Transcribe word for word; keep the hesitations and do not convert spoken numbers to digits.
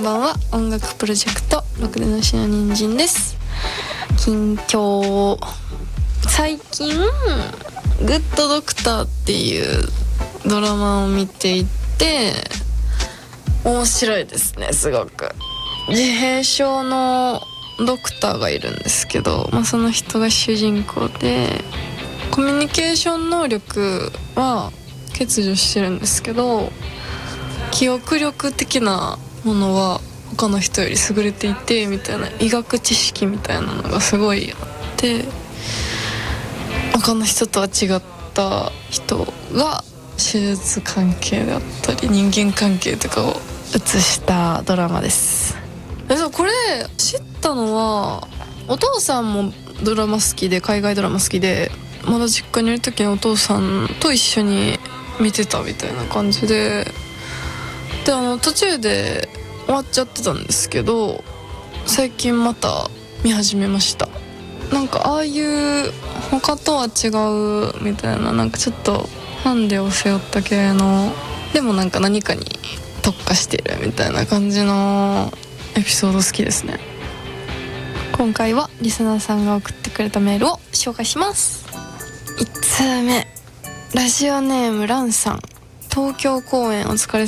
んばんは。音楽プロジェクトろくでなしの人参です。近況、最近グッドドクターっていうドラマを見ていて面白いですね。すごく自閉症のドクターがいるんですけど、まあ、その人が主人公で、コミュニケーション能力は欠如してるんですけど、記憶力的なものは他の人より優れていてみたいな、医学知識みたいなのがすごいあって、他の人とは違った人が手術関係であったり人間関係とかを映したドラマです。えそうこれ知ったのは、お父さんもドラマ好きで、海外ドラマ好きで、まだ実家にいる時にお父さんと一緒に見てたみたいな感じで、であの途中で終わっちゃってたんですけど、最近また見始めました。なんかああいう他とは違うみたいな、なんかちょっとハンデを背負った系の、でもなんか何かに特化しているみたいな感じのエピソード好きですね。今回はリスナーさんが送ってくれたメールを紹介します。いちつうめ、ラジオネームランさん。東京公演お疲れ